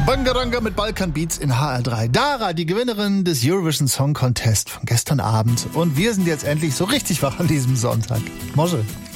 Bangaranga mit Balkan Beats in HR3. Dara, die Gewinnerin des Eurovision Song Contest von gestern Abend. Und wir sind jetzt endlich so richtig wach an diesem Sonntag. Mosche.